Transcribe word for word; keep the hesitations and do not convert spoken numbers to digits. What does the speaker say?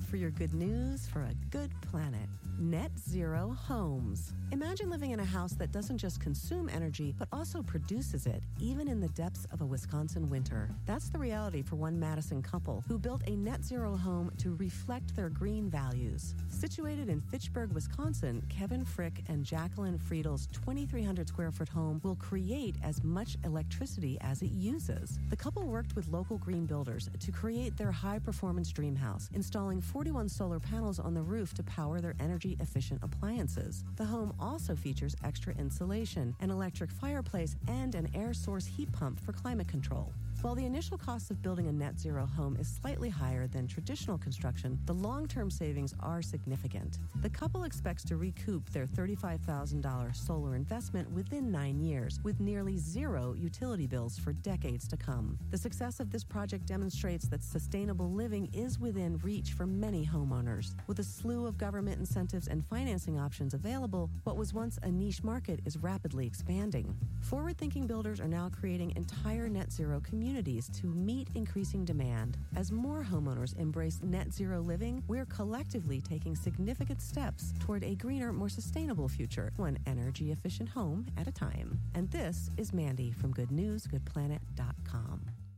for your good news for a good planet. Net Zero Homes. Imagine living in a house that doesn't just consume energy, but also produces it, even in the depths of a Wisconsin winter. That's the reality for one Madison couple who built a net zero home to reflect their green values. Situated in Fitchburg, Wisconsin, Kevin Frick and Jacqueline Friedel's twenty-three hundred square foot home will create as much electricity as it uses. The couple worked with local green builders to create their high-performance dream house, installing forty-one solar panels on the roof to power their energy-efficient appliances. The home also features extra insulation, an electric fireplace, and an air source heat pump for climate control. While the initial cost of building a net zero home is slightly higher than traditional construction, the long-term savings are significant. The couple expects to recoup their thirty-five thousand dollars solar investment within nine years, with nearly zero utility bills for decades to come. The success of this project demonstrates that sustainable living is within reach for many homeowners. With a slew of government incentives and financing options available, what was once a niche market is rapidly expanding. Forward-thinking builders are now creating entire net zero communities to meet increasing demand. As more homeowners embrace net zero living, we're collectively taking significant steps toward a greener, more sustainable future, one energy-efficient home at a time. And this is Mandy from good news good planet dot com.